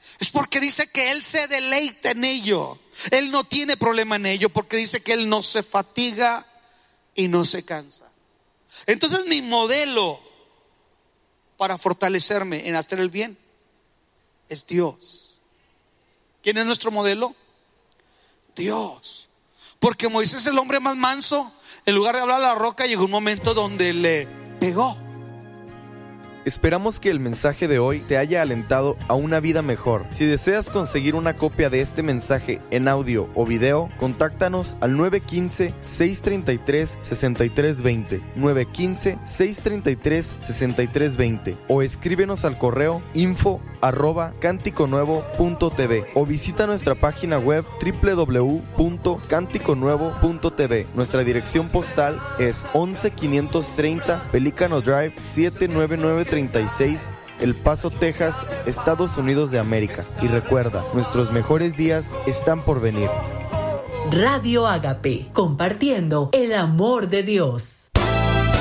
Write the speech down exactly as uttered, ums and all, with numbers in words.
Es porque dice que Él se deleita en ello. Él no tiene problema en ello, porque dice que Él no se fatiga y no se cansa. Entonces mi modelo para fortalecerme en hacer el bien es Dios. ¿Quién es nuestro modelo? Dios. Porque Moisés, el hombre más manso, en lugar de hablar a la roca, llegó un momento donde le pegó. Esperamos que el mensaje de hoy te haya alentado a una vida mejor. Si deseas conseguir una copia de este mensaje en audio o video, contáctanos al nueve uno cinco, seis tres tres, seis tres dos cero, nueve uno cinco, seis tres tres, seis tres dos cero o escríbenos al correo info arroba cántico nuevo punto t v o visita nuestra página web doble u doble u doble u punto cántico nuevo punto t v. Nuestra dirección postal es once quinientos treinta Pelícano Drive siete nueve nueve treinta y seis, El Paso, Texas, Estados Unidos de América. Y recuerda, nuestros mejores días están por venir. Radio Ágape, compartiendo el amor de Dios.